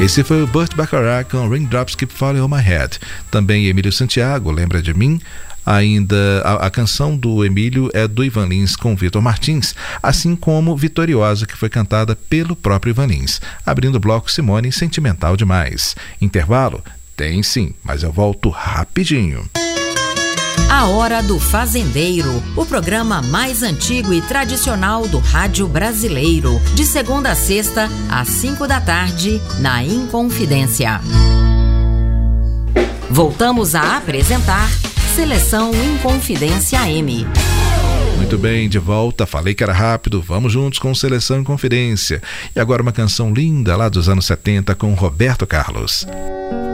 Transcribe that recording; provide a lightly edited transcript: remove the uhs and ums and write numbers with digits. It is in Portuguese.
Esse foi o Burt Bacharach com Raindrops Keep Falling on My Head. Também Emílio Santiago, Lembra de Mim. Ainda a canção do Emílio é do Ivan Lins com Vitor Martins, assim como Vitoriosa, que foi cantada pelo próprio Ivan Lins. Abrindo o bloco, Simone, Sentimental Demais. Intervalo? Tem sim, mas eu volto rapidinho. A Hora do Fazendeiro, o programa mais antigo e tradicional do rádio brasileiro, de segunda a sexta, às 5 da tarde, na Inconfidência. Voltamos a apresentar Seleção Inconfidência M. Muito bem, de volta. Falei que era rápido. Vamos juntos com Seleção Inconfidência. E agora uma canção linda lá dos anos 70 com Roberto Carlos.